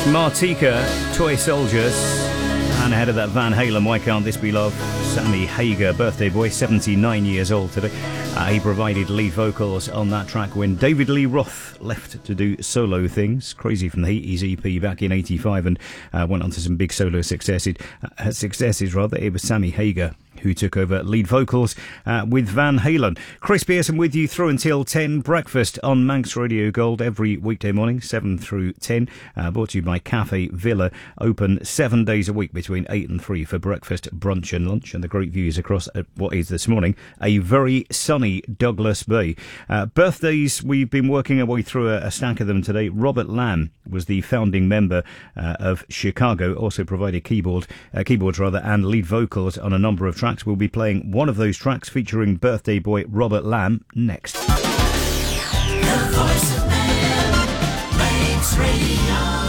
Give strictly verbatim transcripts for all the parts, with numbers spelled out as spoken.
Martika, Toy Soldiers, and ahead of that Van Halen, Why Can't This Be Love? Sammy Hagar, birthday boy, seventy-nine years old today. Uh, he provided lead vocals on that track when David Lee Roth left to do solo things. Crazy from the Heat, his E P back in eighty-five, and uh, went on to some big solo successes. Uh, successes rather. It was Sammy Hagar who took over lead vocals uh, with Van Halen. Chris Pearson with you through until ten. Breakfast on Manx Radio Gold every weekday morning, seven through ten. Uh, brought to you by Cafe Villa. Open seven days a week between eight and three for breakfast, brunch and lunch. And the great views across uh, what is this morning a very sunny Douglas Bay. Uh, birthdays, we've been working our way through a, a stack of them today. Robert Lamb was the founding member uh, of Chicago, also provided keyboard, uh, keyboards rather, and lead vocals on a number of tracks. We'll be playing one of those tracks featuring birthday boy Robert Lamb next. The Voice of Man, Manx Radio.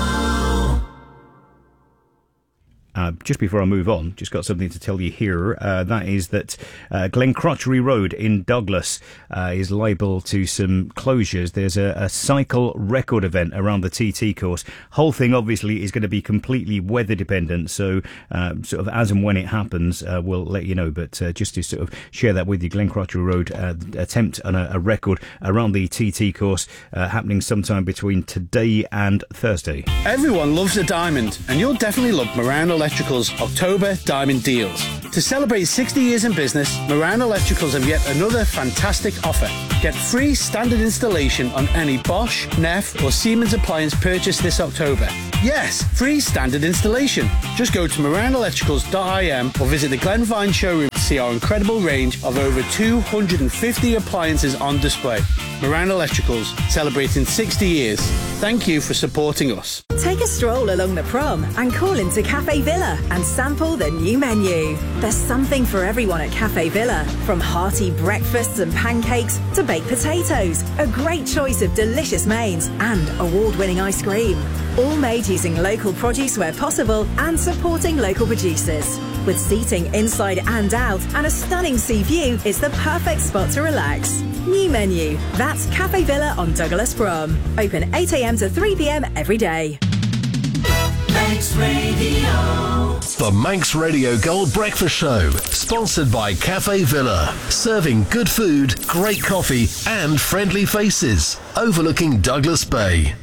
Uh, just before I move on, just got something to tell you here. Uh, that is that uh, Glencrotchery Road in Douglas uh, is liable to some closures. There's a, a cycle record event around the T T course. Whole thing obviously is going to be completely weather dependent, so uh, sort of as and when it happens, uh, we'll let you know. But uh, just to sort of share that with you, Glencrotchery Road uh, attempt on a, a record around the T T course uh, happening sometime between today and Thursday. Everyone loves a diamond, and you'll definitely love Moran Electrical's October Diamond Deals. To celebrate sixty years in business, Moran Electricals have yet another fantastic offer. Get free standard installation on any Bosch, Neff or Siemens appliance purchased this October. Yes, free standard installation. Just go to moran electricals dot I M or visit the Glenvine showroom to see our incredible range of over two hundred fifty appliances on display. Moran Electricals, celebrating sixty years. Thank you for supporting us. Take a stroll along the prom and call into Cafe Villa and sample the new menu. There's something for everyone at Cafe Villa, from hearty breakfasts and pancakes to baked potatoes, a great choice of delicious mains and award-winning ice cream. All made using local produce where possible and supporting local producers. With seating inside and out and a stunning sea view, it's the perfect spot to relax. New menu. That's Cafe Villa on Douglas Prom. Open eight a m to three p m every day. Manx Radio. The Manx Radio Gold Breakfast Show, sponsored by Cafe Villa, serving good food, great coffee and friendly faces, overlooking Douglas Bay.